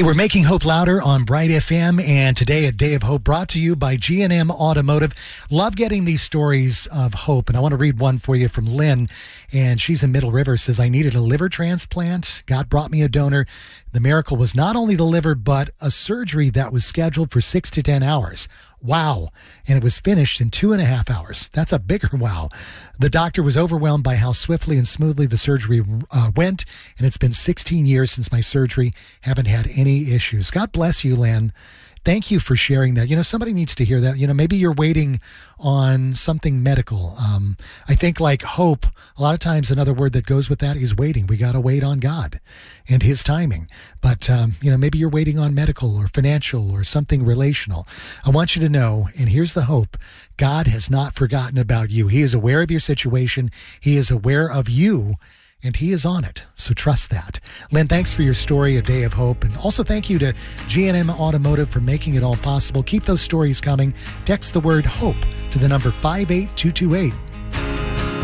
Hey, we're making hope louder on Bright FM, and today a Day of Hope brought to you by G&M Automotive. Love getting these stories of hope, and I want to read one for you from Lynn, and she's in Middle River. Says, I needed a liver transplant. God brought me a donor. The miracle was not only the liver, but a surgery that was scheduled for 6 to 10 hours. Wow. And it was finished in 2.5 hours. That's a bigger wow. The doctor was overwhelmed by how swiftly and smoothly the surgery went, and it's been 16 years since my surgery. Haven't had any issues. God bless you, Lynn. Thank you for sharing that. You know, somebody needs to hear that. You know, maybe you're waiting on something medical. I think like hope, a lot of times another word that goes with that is waiting. We got to wait on God and his timing. But, you know, maybe you're waiting on medical or financial or something relational. I want you to know, and here's the hope, God has not forgotten about you. He is aware of your situation. He is aware of you. And he is on it. So trust that. Lynn, thanks for your story, A Day of Hope. And also thank you to G&M Automotive for making it all possible. Keep those stories coming. Text the word HOPE to the number 58228.